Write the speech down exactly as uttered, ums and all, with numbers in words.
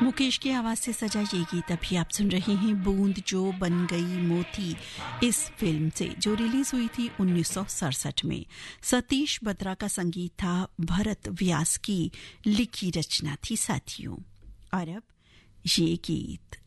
मुकेश की आवाज से सजा ये गीत अभी आप सुन रहे हैं बूंद जो बन गई मोती इस फिल्म से, जो रिलीज हुई थी उन्नीस सौ सड़सठ में। सतीश बत्रा का संगीत था, भरत व्यास की लिखी रचना थी साथियों। और अब ये गीत